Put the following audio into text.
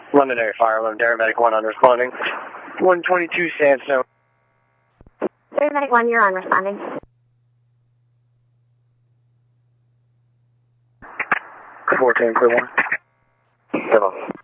Londonderry Fire Alarm, Paramedic 1 on responding. 122 Sandstone. Paramedic 1, you're on responding. 14 for 1. Hello.